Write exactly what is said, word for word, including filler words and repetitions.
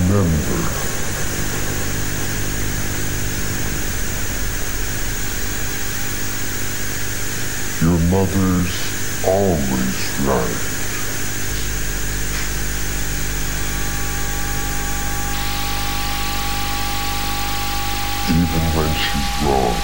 Remember, your mother's always right. Even when she's wrong.